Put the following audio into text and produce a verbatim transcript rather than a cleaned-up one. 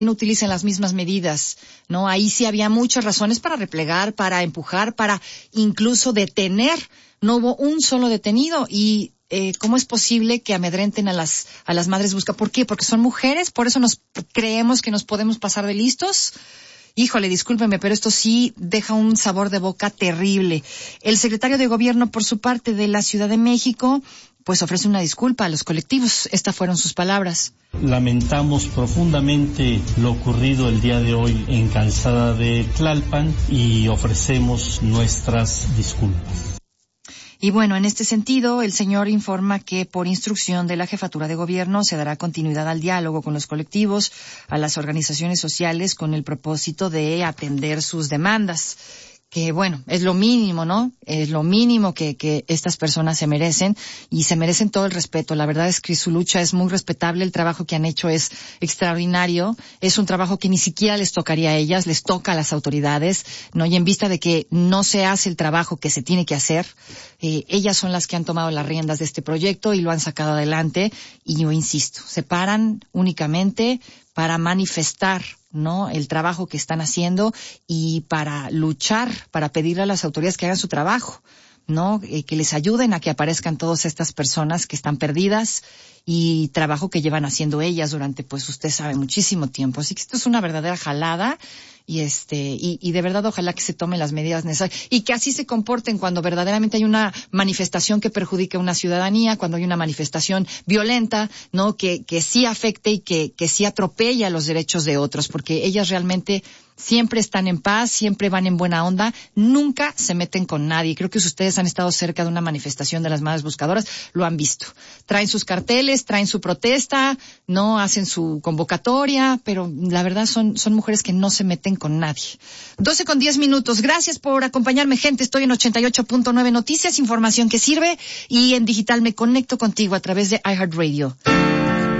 no utilicen las mismas medidas, ¿no? Ahí sí había muchas razones para replegar, para empujar, para incluso detener. No hubo un solo detenido y eh, ¿cómo es posible que amedrenten a las a las madres busca? ¿Por qué? Porque son mujeres, por eso nos creemos que nos podemos pasar de listos. Híjole, discúlpeme, pero esto sí deja un sabor de boca terrible. El secretario de Gobierno, por su parte, de la Ciudad de México, pues ofrece una disculpa a los colectivos. Estas fueron sus palabras. Lamentamos profundamente lo ocurrido el día de hoy en Calzada de Tlalpan y ofrecemos nuestras disculpas. Y bueno, en este sentido, el señor informa que por instrucción de la Jefatura de Gobierno se dará continuidad al diálogo con los colectivos, a las organizaciones sociales, con el propósito de atender sus demandas. Que bueno, es lo mínimo, ¿no? Es lo mínimo que, que estas personas se merecen y se merecen todo el respeto. La verdad es que su lucha es muy respetable, el trabajo que han hecho es extraordinario, es un trabajo que ni siquiera les tocaría a ellas, les toca a las autoridades, ¿no? Y en vista de que no se hace el trabajo que se tiene que hacer, eh, ellas son las que han tomado las riendas de este proyecto y lo han sacado adelante y yo insisto, se paran únicamente para manifestar, ¿no?, el trabajo que están haciendo y para luchar, para pedirle a las autoridades que hagan su trabajo, ¿no?, eh, que les ayuden a que aparezcan todas estas personas que están perdidas y trabajo que llevan haciendo ellas durante, pues usted sabe, muchísimo tiempo. Así que esto es una verdadera jalada y este y, y de verdad ojalá que se tomen las medidas necesarias y que así se comporten cuando verdaderamente hay una manifestación que perjudique a una ciudadanía, cuando hay una manifestación violenta, ¿no?, que que sí afecte y que que sí atropella los derechos de otros, porque ellas realmente siempre están en paz, siempre van en buena onda, nunca se meten con nadie. Creo que si ustedes han estado cerca de una manifestación de las madres buscadoras, lo han visto. Traen sus carteles, traen su protesta, no hacen su convocatoria, pero la verdad son son mujeres que no se meten con nadie. doce con diez minutos. Gracias por acompañarme, gente. Estoy en ochenta y ocho punto nueve Noticias, información que sirve, y en digital me conecto contigo a través de iHeartRadio.